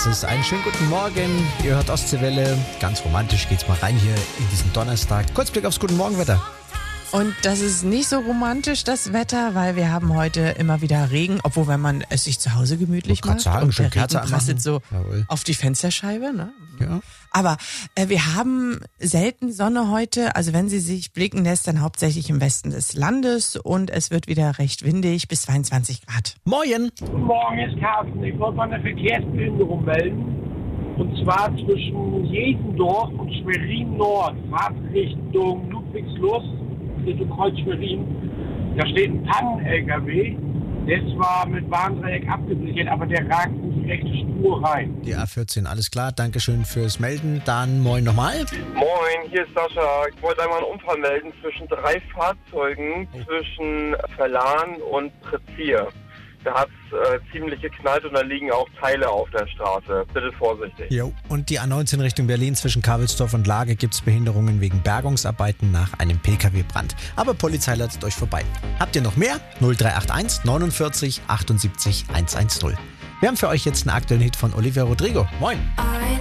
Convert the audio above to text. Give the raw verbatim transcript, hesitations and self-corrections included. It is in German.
Es ist einen schönen guten Morgen. Ihr hört Ostseewelle. Ganz romantisch geht's mal rein hier in diesen Donnerstag. Kurzblick aufs Guten Morgenwetter. Und das ist nicht so romantisch, das Wetter, weil wir haben heute immer wieder Regen, obwohl wenn man es sich zu Hause gemütlich Ich wollte macht gerade sagen, und schön der Kerze Regen prasselt so Jawohl. auf die Fensterscheibe. Ne? Ja. Aber äh, wir haben selten Sonne heute, also wenn sie sich blicken lässt, dann hauptsächlich im Westen des Landes und es wird wieder recht windig bis zweiundzwanzig Grad. Moin. Guten Morgen, ist Carsten. Ich wollte mal eine Verkehrsbehinderung melden. Und zwar zwischen Jedendorf und Schwerin Nord, Fahrtrichtung Ludwigslust, Richtung Kreuz Schwerin. Da steht ein Tannen-L K W. Der ist zwar mit Warndreieck abgesichert, aber der ragt in die rechte Spur rein. Die A vierzehn, alles klar. Dankeschön fürs Melden. Dann moin nochmal. Moin, hier ist Sascha. Ich wollte einmal einen Unfall melden zwischen drei Fahrzeugen zwischen Verlan und Prezier. Da hat es äh, ziemlich geknallt und da liegen auch Teile auf der Straße. Bitte vorsichtig. Jo. Und die A neunzehn Richtung Berlin zwischen Kabelsdorf und Lage gibt es Behinderungen wegen Bergungsarbeiten nach einem P K W-Brand. Aber Polizei leitet euch vorbei. Habt ihr noch mehr? null drei acht eins neunundvierzig achtundsiebzig hundertzehn. Wir haben für euch jetzt einen aktuellen Hit von Olivia Rodrigo. Moin.